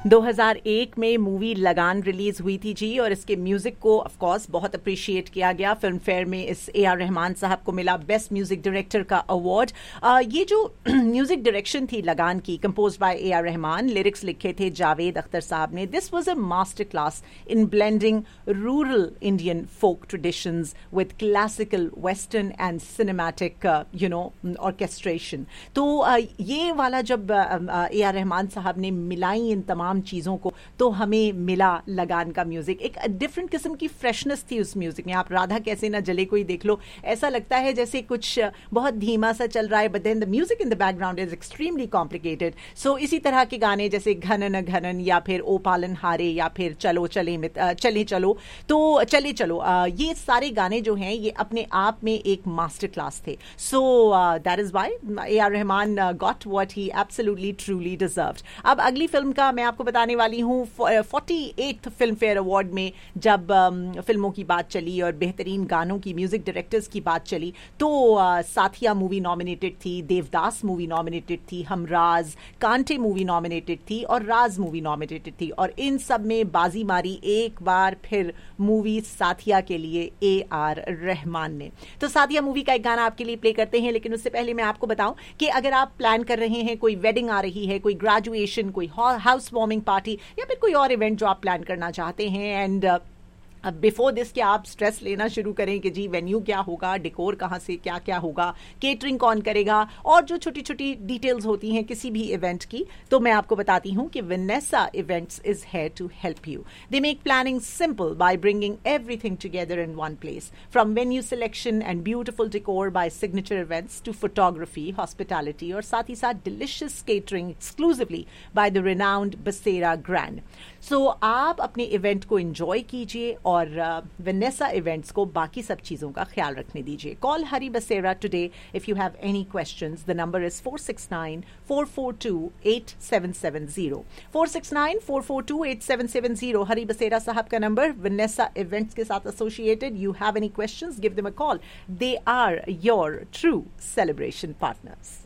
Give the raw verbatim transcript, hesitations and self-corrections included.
दो हज़ार एक में मूवी लगान रिलीज हुई थी जी, और इसके म्यूजिक को ऑफ कोर्स बहुत अप्रिशिएट किया गया। फिल्म फेयर में इस ए आर रहमान साहब को मिला बेस्ट म्यूजिक डायरेक्टर का अवार्ड। ये जो म्यूजिक डायरेक्शन थी लगान की, composed bye A R Rahman, lyrics लिखे थे जावेद अख्तर साहब ने। This was a master class in blending rural Indian folk traditions with classical western and cinematic you know orchestration. तो uh, ये वाला जब ए आर रहमान साहब ने मिलाई इन तमाम चीजों को, तो हमें मिला लगान का म्यूजिक। एक डिफरेंट किस्म की फ्रेशनेस थी उस म्यूजिक में। आप राधा कैसे ना जले को ही देख लो, ऐसा लगता है जैसे कुछ बहुत धीमा सा चल रहा है, but then the music in the background is extremely complicated. सो इसी तरह के गाने जैसे घनन घनन या फिर ओ पालन हारे या फिर चलो चले मित, चले चलो तो चले चलो, ये सारे गाने जो हैं ये अपने आप में एक मास्टर क्लास थे। So that is why A R Rahman got what he absolutely truly deserved. अब अगली फिल्म का मैं आपको बताने वाली हूँ। Forty eighth film fair award में जब um, फिल्मों की बात चली और बेहतरीन गानों की, म्यूजिक डायरेक्टर्स की बात चली, तो uh, साथिया मूवी नॉमिनेटेड थी, देवदास मूवी नॉमिनेटेड थी, हमराज, कांटे मूवी नॉमिनेटेड थी और राज मूवी नॉमिनेटेड थी। और इन सब में बाजी मारी एक बार फिर मूवी साथिया के लिए ए आर रहमान ने। तो साथिया मूवी का एक गाना आपके लिए प्ले करते हैं, लेकिन उससे पहले मैं आपको बताऊं कि अगर आप प्लान कर रहे हैं, कोई वेडिंग आ रही है, कोई ग्रेजुएशन, कोई हाउस वार्मिंग पार्टी या फिर कोई और इवेंट जो आप प्लान करना चाहते हैं, एंड अब बिफोर दिस के आप स्ट्रेस लेना शुरू करें कि जी वेन्यू क्या होगा, डेकोर कहाँ से क्या क्या होगा, केटरिंग कौन करेगा, और जो छोटी छोटी डिटेल्स होती हैं किसी भी इवेंट की, तो मैं आपको बताती हूँ कि Vanessa events is here to help you. They make planning simple by bringing everything together in one place, from venue selection and beautiful decor bye signature events to photography, hospitality और साथ ही साथ delicious catering exclusively by the renowned बसेरा grand. सो आप अपने event को enjoy कीजिए और Vanessa events को बाकी सब चीजों का ख्याल रखने दीजिए। कॉल हरी बसेरा today if you have any questions. The number is four six nine four four to eight seven seven zero, four six nine four four to eight seven seven zero. हरी बसेरा साहब का नंबर, वेनेसा इवेंट्स के साथ associated. You have any questions, give them a call. They are your true celebration partners.